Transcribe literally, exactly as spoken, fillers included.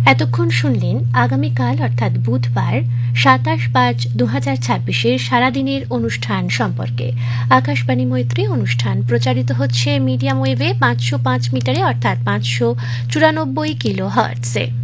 এতক্ষণ শুনলেন আগামীকাল অর্থাৎ বুধবার সাতাশ পাঁচ দু হাজার ছাব্বিশের সারাদিনের অনুষ্ঠান সম্পর্কে। আকাশবাণী মৈত্রী অনুষ্ঠান প্রচারিত হচ্ছে মিডিয়াম ওয়েভে পাঁচশো পাঁচ মিটারে অর্থাৎ পাঁচশো চুরানব্বই কিলো হার্টসে।